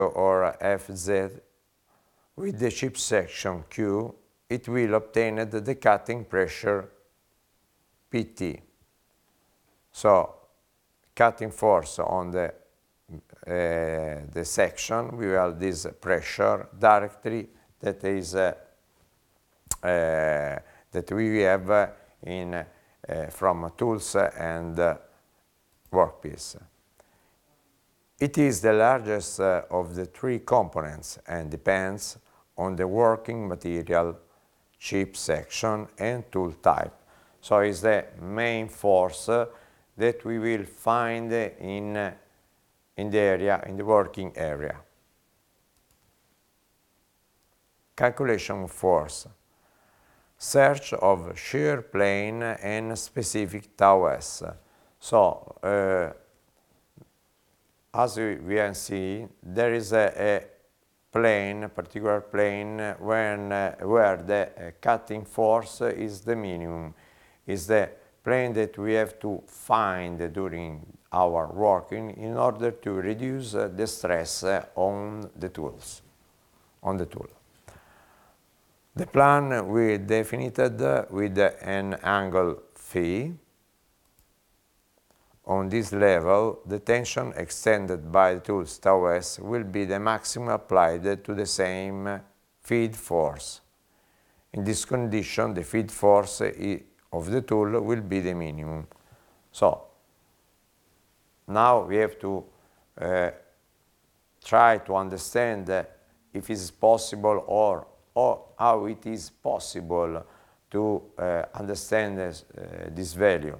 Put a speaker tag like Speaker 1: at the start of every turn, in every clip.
Speaker 1: or FZ with the chip section Q, it will obtain the cutting pressure PT. So cutting force on the section, we have this pressure directly that is that we have in from tools and workpiece. It is the largest of the three components and depends on the working material, chip section and tool type. So it's the main force that we will find in the area, in the working area. Calculation of force. Search of shear plane and specific tau s. So, as we can see, there is a plane, a particular plane, where the cutting force is the minimum, is the plane that we have to find during our working in order to reduce the stress on the tools, on the tool. The plan we defined with an angle phi. On this level, the tension extended by the tool's tau s will be the maximum applied to the same feed force. In this condition, the feed force of the tool will be the minimum. So, now we have to try to understand if it is possible or how it is possible to understand this value.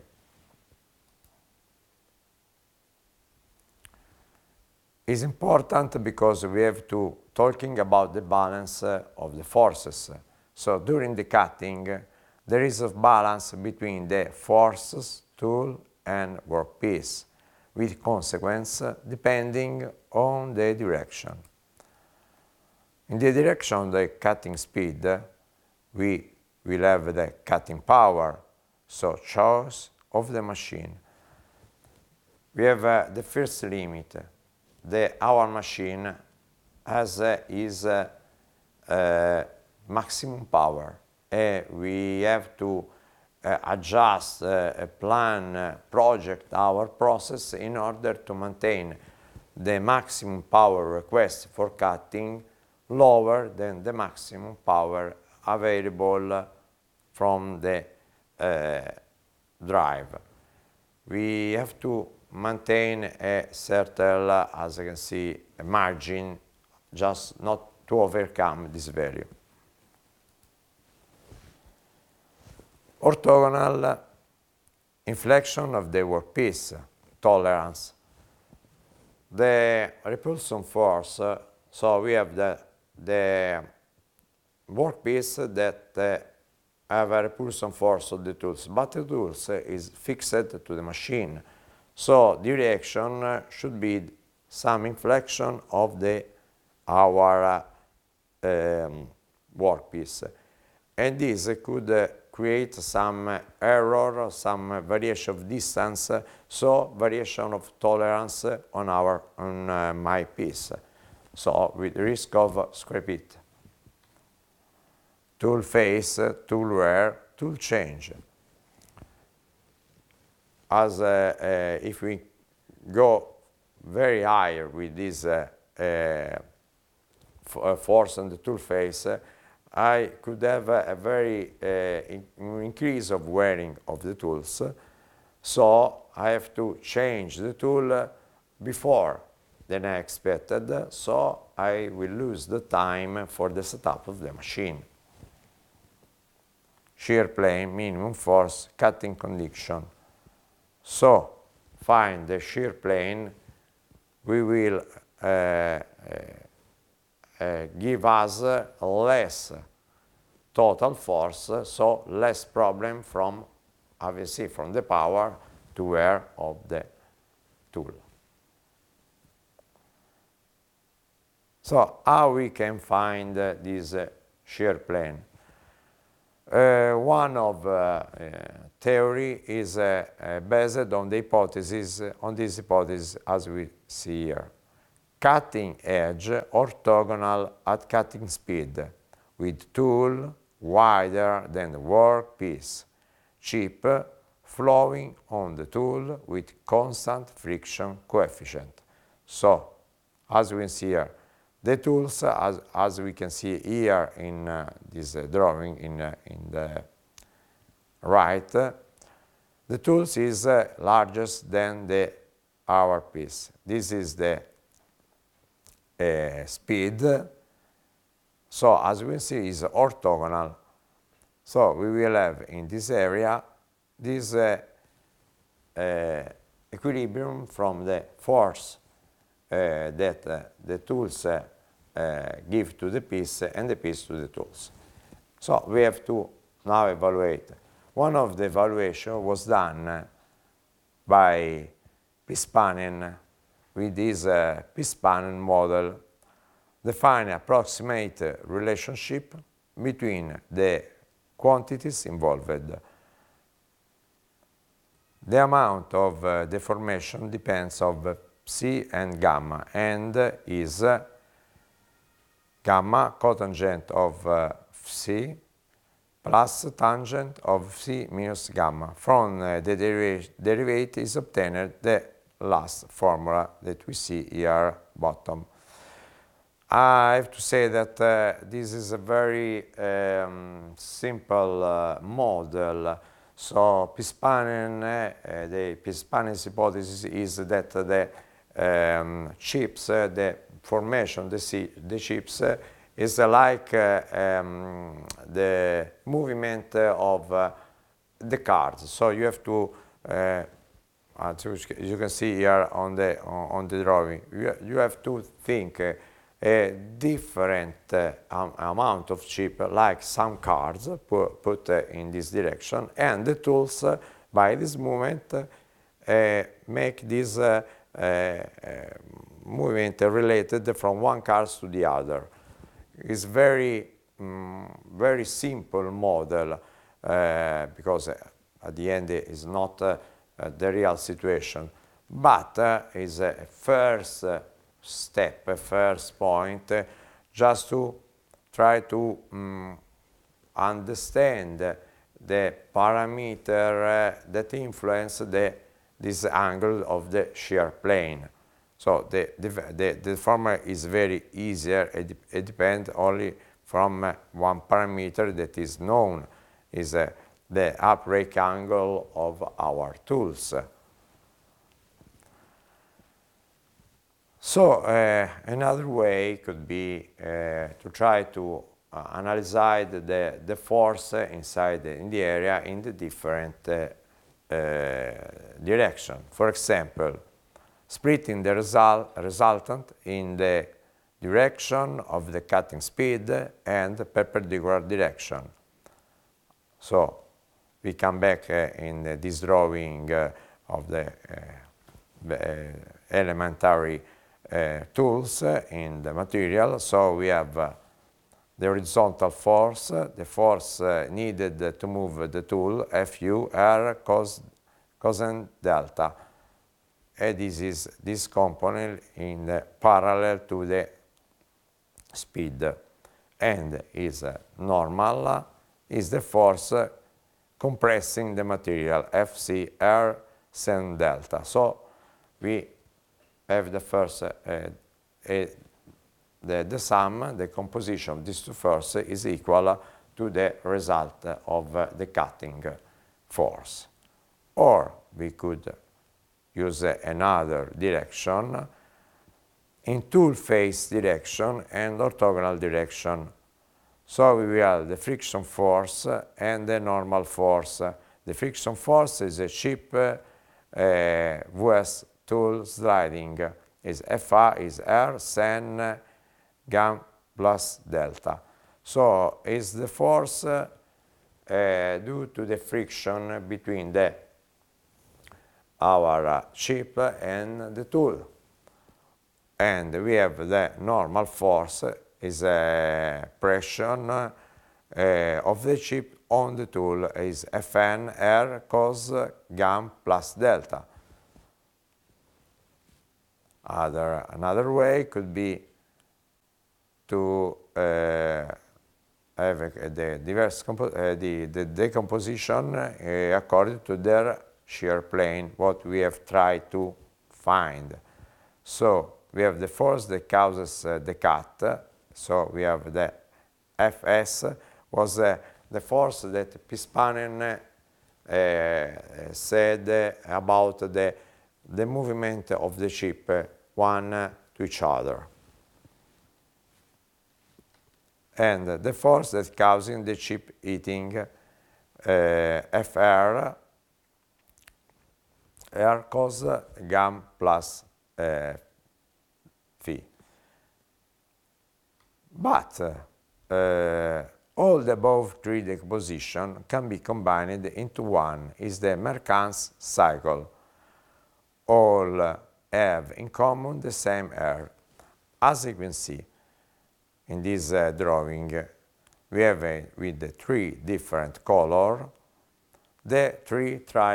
Speaker 1: It's important because we have to talking about the balance of the forces. So during the cutting, there is a balance between the forces, tool and workpiece, with consequence depending on the direction. In the direction of the cutting speed, we will have the cutting power, so choice of the machine. We have the first limit. Our machine has his maximum power. We have to adjust, plan, project our process in order to maintain the maximum power request for cutting lower than the maximum power available from the drive. We have to maintain a certain, as you can see, a margin, just not to overcome this value. Orthogonal inflection of the workpiece, tolerance. The repulsion force, so we have the workpiece that have a repulsion force of the tools, but the tools is fixed to the machine. So the reaction should be some inflection of our workpiece. And this could create some error, some variation of distance, so variation of tolerance on my piece. So with risk of scrap it. Tool face, tool wear, tool change. As if we go very high with this force on the tool face, I could have a very increase of wearing of the tools. So I have to change the tool before than I expected, so I will lose the time for the setup of the machine. Shear plane, minimum force, cutting condition. So, find the shear plane, we will give us less total force, so less problem from, obviously, from the power to wear of the tool. So, how we can find this shear plane? One of theory is based on the hypothesis, on this hypothesis as we see here. cutting edge orthogonal at cutting speed, with tool wider than the workpiece, chip flowing on the tool with constant friction coefficient. So, as we can see here, the tools, as we can see here in this drawing in the right, the tools is largest than the our piece. This is the speed. So as we can see, is orthogonal. So we will have in this area this equilibrium from the force that the tools give to the piece and the piece to the tools. So we have to now evaluate. One of the evaluation was done by Pispanen with this Pispanen model, define approximate relationship between the quantities involved. The amount of deformation depends on psi and gamma, and is gamma cotangent of psi plus tangent of psi minus gamma. From the derivative is obtained the last formula that we see here bottom. I have to say that this is a very simple model. So Pispanen, the Pispanen's hypothesis is that the chips, the formation, the chips is like the movement of the cards. So you have to, as you can see here on the drawing, you have to think a different amount of chip, like some cards put in this direction, and the tools by this movement make this movement related from one card to the other. It's very simple model because at the end it is not the real situation, but is a first step, a first point, just to try to understand the parameter that influence this angle of the shear plane. So the formula is very easier. It depends only from one parameter that is known, is the uprake angle of our tools. So another way could be to try to analyze the force inside in the area in the different direction. For example, splitting the resultant in the direction of the cutting speed and the perpendicular direction. So we come back in this drawing of the elementary tools in the material. So we have the horizontal force, the force needed to move the tool, Fu, R, cosine delta. And this component in parallel to the speed. And is normal, is the force compressing the material, Fc, R, sin delta. So we have the first, the sum, the composition of these two forces is equal to the result of the cutting force. Or we could use another direction in tool face direction and orthogonal direction. So we will have the friction force and the normal force. The friction force is a chip vs tool sliding, is Fa is R sin gam plus delta. So is the force due to the friction between our chip and the tool. And we have the normal force is a pressure of the chip on the tool is Fn R cos gam plus delta. Another way could be to have the the decomposition according to their shear plane, what we have tried to find. So we have the force that causes the cut. So we have the Fs was the force that Pispanen said about the movement of the ship one to each other. And the force that causing the ship heating, Fr, R cos gam plus phi. But all the above three decomposition can be combined into one, is the Mercal's cycle. All have in common the same air. As you can see in this drawing, we have with the three different color, the three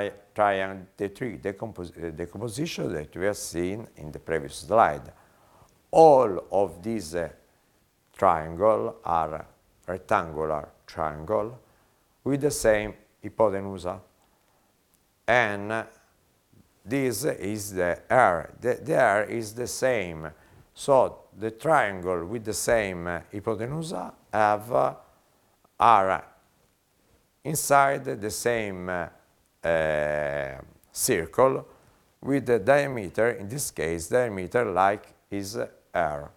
Speaker 1: decomposition that we have seen in the previous slide. All of these triangle are rectangular triangle with the same hypotenusa, and this is the air. The air is the same. So the triangle with the same hypotenusa are inside the same circle with the diameter, in this case, diameter like is r.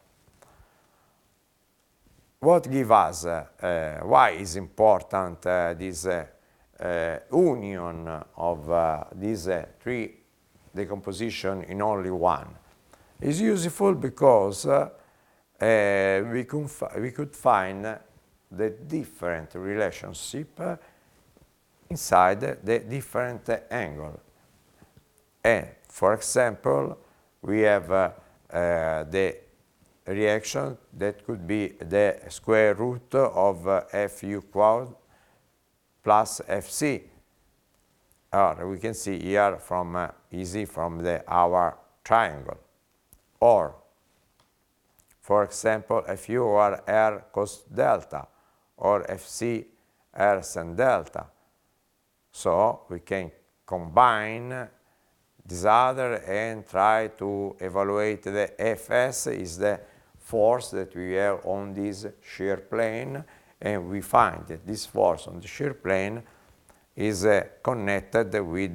Speaker 1: What gives us, why is important this union of these three decomposition in only one? Is useful because we could find the different relationship inside the different angle. And for example, we have the reaction that could be the square root of Fu quad plus Fc. Or we can see here from easy from our triangle. Or, for example, Fu or R cos delta, or Fc R sin delta. So we can combine this other and try to evaluate the Fs is the force that we have on this shear plane, and we find that this force on the shear plane is connected with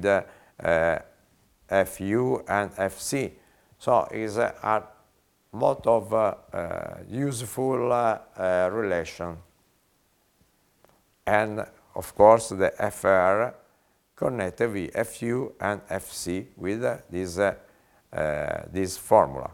Speaker 1: Fu and Fc. So it's a lot of useful relation. And of course the Fr connected with Fu and Fc with this formula.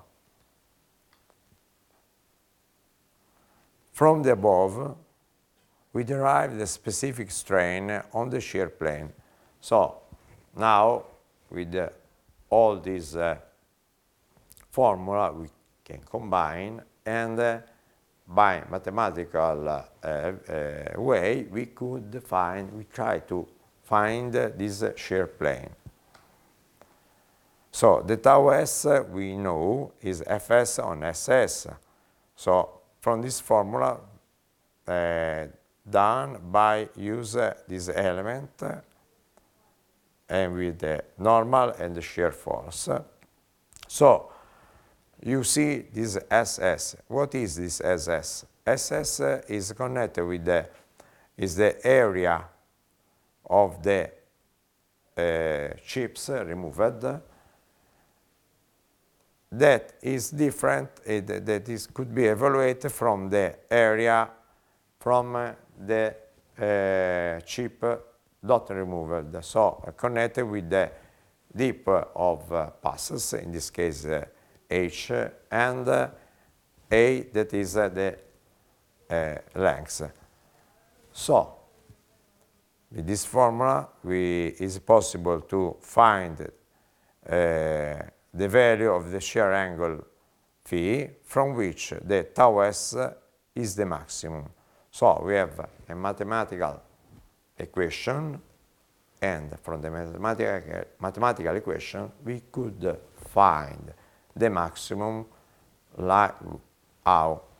Speaker 1: From the above, we derive the specific strain on the shear plane. So now with all these formula we can combine, and by mathematical way we try to find this shear plane. So the tau s we know is Fs on Ss. So from this formula done by use this element and with the normal and the shear force. So you see this Ss. What is this Ss? Ss is connected with the area of the chips removed that is different, could be evaluated from the area from the chip not removed. So connected with the dip of passes, in this case H, and A, that is the length. So with this formula it is possible to find the value of the shear angle phi, from which the tau s is the maximum. So we have a mathematical equation, and from the mathematical equation we could find the maximum like how